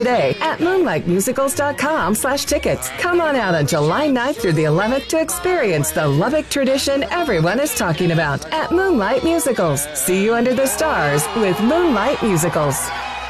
today at moonlightmusicals.com/tickets. Come on out on July 9th through the 11th to experience the Lubbock tradition everyone is talking about at Moonlight Musicals. See you under the stars with Moonlight Musicals.